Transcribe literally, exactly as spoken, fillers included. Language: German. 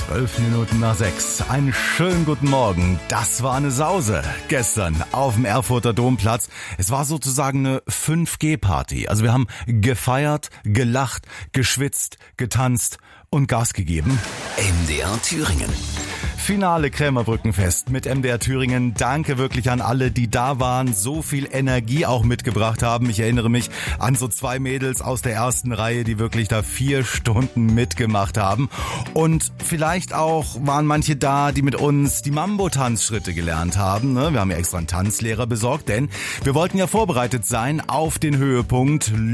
Zwölf Minuten nach sechs. Einen schönen guten Morgen. Das war eine Sause. Gestern auf dem Erfurter Domplatz. Es war sozusagen eine fünf G Party. Also wir haben gefeiert, gelacht, geschwitzt, getanzt und Gas gegeben. M D R Thüringen. Finale Krämerbrückenfest mit M D R Thüringen. Danke wirklich an alle, die da waren, so viel Energie auch mitgebracht haben. Ich erinnere mich an so zwei Mädels aus der ersten Reihe, die wirklich da vier Stunden mitgemacht haben. Und vielleicht auch waren manche da, die mit uns die Mambo-Tanzschritte gelernt haben. Wir haben ja extra einen Tanzlehrer besorgt, denn wir wollten ja vorbereitet sein auf den Höhepunkt.